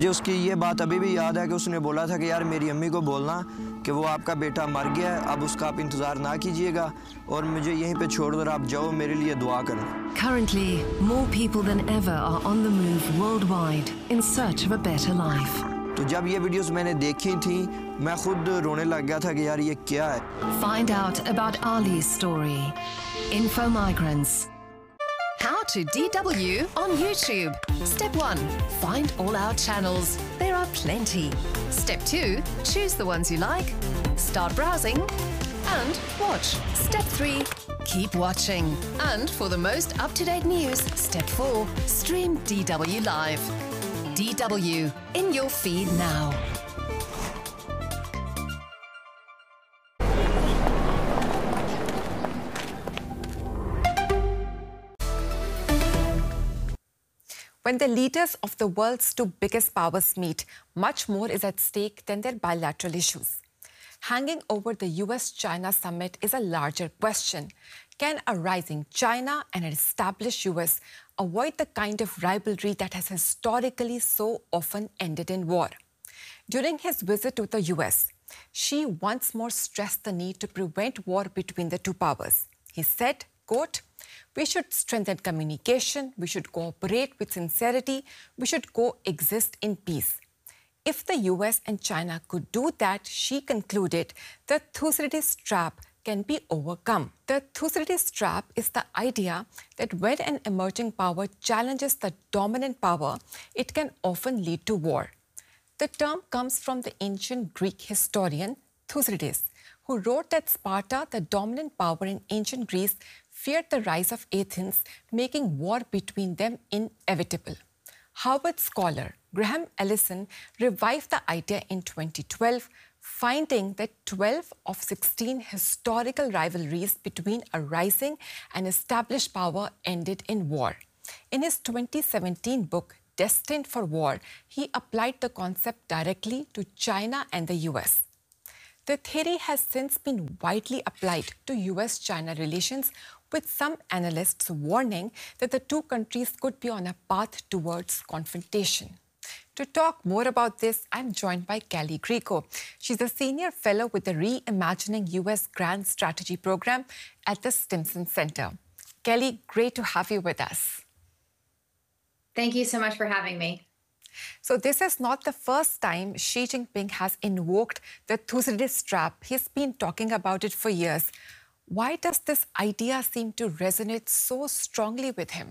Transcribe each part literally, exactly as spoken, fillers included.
मुझे उसकी ये बात अभी भी याद है कि उसने बोला था कि यार मेरी अम्मी को बोलना कि वो आपका बेटा मर गया है, अब उसका आप इंतज़ार ना कीजिएगा और मुझे यहीं पे छोड़ कर आप जाओ, मेरे लिए दुआ करें। Currently, more people than ever are on the move worldwide in search of a better life. तो जब ये वीडियोस मैंने देखी थी, मैं खुद रोने लग गया था कि यार ये क्या है। Find out about Ali's story. Info Migrants. How to D W on YouTube. Step one, find all our channels. There are plenty. Step two, choose the ones you like. Start browsing and watch. Step three, keep watching. And for the most up-to-date news, step four, stream D W Live. D W in your feed now. When the leaders of the world's two biggest powers meet, much more is at stake than their bilateral issues. Hanging over the U S China summit is a larger question. Can a rising China and an established U S avoid the kind of rivalry that has historically so often ended in war? During his visit to the U S, Xi once more stressed the need to prevent war between the two powers. He said, quote, "We should strengthen communication, we should cooperate with sincerity, we should coexist in peace." If the U S and China could do that, Xi concluded, the Thucydides trap can be overcome. The Thucydides trap is the idea that when an emerging power challenges the dominant power, it can often lead to war. The term comes from the ancient Greek historian Thucydides, who wrote that Sparta, the dominant power in ancient Greece, feared the rise of Athens, making war between them inevitable. Harvard scholar Graham Allison revived the idea in twenty twelve, finding that twelve of sixteen historical rivalries between a rising and established power ended in war. In his twenty seventeen book, Destined for War, he applied the concept directly to China and the U S. The theory has since been widely applied to U S China relations, with some analysts warning that the two countries could be on a path towards confrontation. To talk more about this, I'm joined by Kelly Greco. She's a senior fellow with the Reimagining U S Grand Strategy program at the Stimson Center. Kelly, great to have you with us. Thank you so much for having me. So this is not the first time Xi Jinping has invoked the Thucydides trap. He's been talking about it for years. Why does this idea seem to resonate so strongly with him?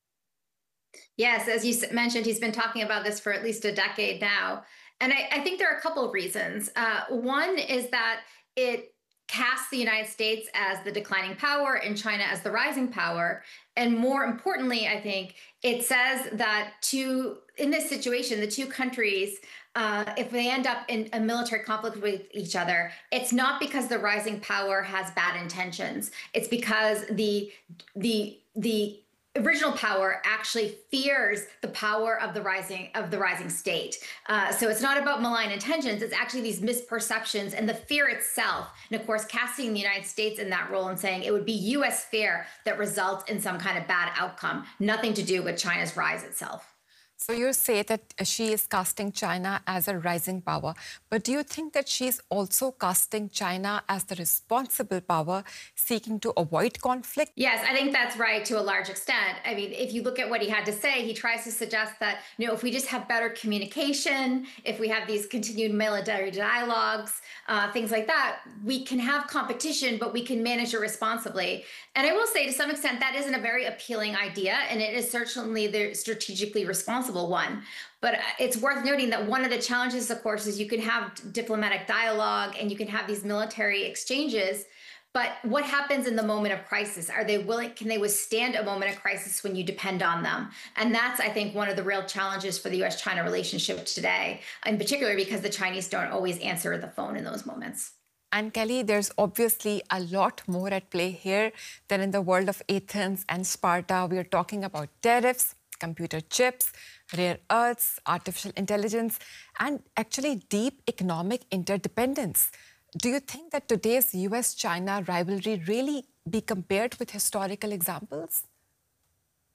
Yes, as you mentioned, he's been talking about this for at least a decade now. And I, I think there are a couple of reasons. Uh, one is that it casts the United States as the declining power and China as the rising power. And more importantly, I think it says that two, in this situation, the two countries, uh, if they end up in a military conflict with each other, it's not because the rising power has bad intentions. It's because the the the original power actually fears the power of the rising of the rising state. Uh, so it's not about malign intentions. It's actually these misperceptions and the fear itself. And of course, casting the United States in that role and saying it would be U S fear that results in some kind of bad outcome, nothing to do with China's rise itself. So you say that Xi is casting China as a rising power, but do you think that she is also casting China as the responsible power seeking to avoid conflict? Yes, I think that's right to a large extent. I mean, if you look at what he had to say, he tries to suggest that, you know, if we just have better communication, if we have these continued military dialogues, uh, things like that, we can have competition, but we can manage it responsibly. And I will say, to some extent, that isn't a very appealing idea, and it is certainly the strategically responsible one. But it's worth noting that one of the challenges, of course, is you can have diplomatic dialogue and you can have these military exchanges. But what happens in the moment of crisis? Are they willing? Can they withstand a moment of crisis when you depend on them? And that's, I think, one of the real challenges for the U S China relationship today, in particular because the Chinese don't always answer the phone in those moments. And Kelly, there's obviously a lot more at play here than in the world of Athens and Sparta. We are talking about tariffs, computer chips, rare earths, artificial intelligence, and actually deep economic interdependence. Do you think that today's U S China rivalry really be compared with historical examples?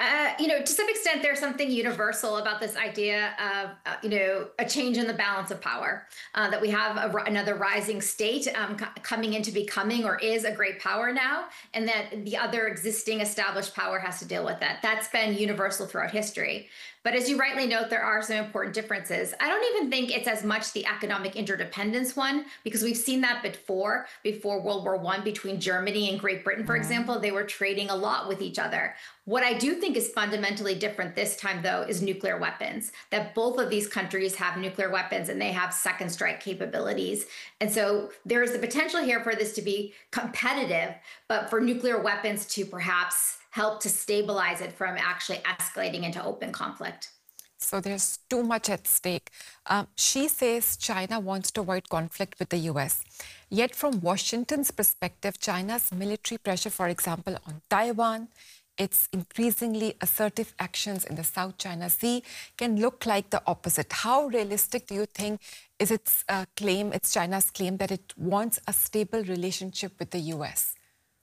Uh, you know, to some extent, there's something universal about this idea of, uh, you know, a change in the balance of power, uh, that we have a, another rising state um, c- coming into becoming or is a great power now, and that the other existing established power has to deal with that. That's been universal throughout history. But as you rightly note, there are some important differences. I don't even think it's as much the economic interdependence one, because we've seen that before, before World War One, between Germany and Great Britain, for example, they were trading a lot with each other. What I do think is fundamentally different this time, though, is nuclear weapons, that both of these countries have nuclear weapons and they have second strike capabilities. And so there is the potential here for this to be competitive, but for nuclear weapons to perhaps help to stabilize it from actually escalating into open conflict. So there's too much at stake. Um, she says China wants to avoid conflict with the U S. Yet from Washington's perspective, China's military pressure, for example, on Taiwan, its increasingly assertive actions in the South China Sea can look like the opposite. How realistic do you think is its uh, claim, it's China's claim that it wants a stable relationship with the U S?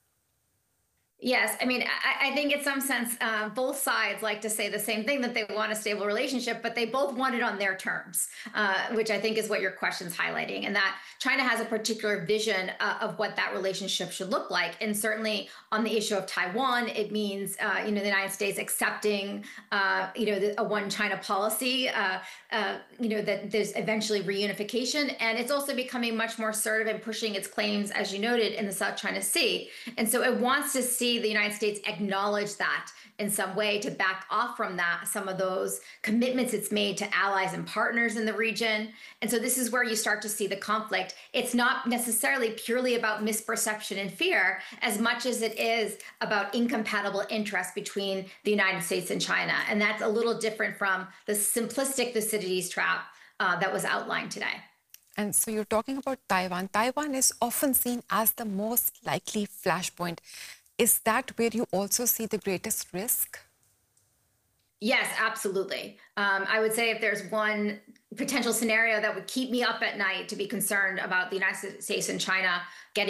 Yes, I mean, I, I think in some sense, uh, both sides like to say the same thing, that they want a stable relationship, but they both want it on their terms, uh, which I think is what your question's highlighting, and that China has a particular vision uh, of what that relationship should look like. And certainly on the issue of Taiwan, it means, uh, you know, the United States accepting, uh, you know, the, a one China policy, uh, uh, you know, that there's eventually reunification. And it's also becoming much more assertive and pushing its claims, as you noted, in the South China Sea. And so it wants to see the United States acknowledge that in some way, to back off from that, some of those commitments it's made to allies and partners in the region. And so this is where you start to see the conflict. It's not necessarily purely about misperception and fear, as much as it is about incompatible interests between the United States and China. And that's a little different from the simplistic Thucydides trap uh, that was outlined today. And so you're talking about Taiwan. Taiwan is often seen as the most likely flashpoint. Is that where you also see the greatest risk? Yes, absolutely. Um, I would say if there's one potential scenario that would keep me up at night to be concerned about the United States and China getting